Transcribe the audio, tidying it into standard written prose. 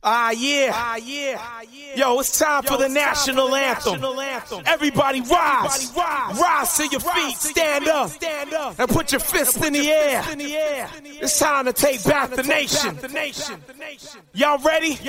Yeah. Yo, it's time for the national anthem. Everybody rise. Rise to your feet. Stand up. And put your fist in the air. It's time to take back the nation. Y'all ready?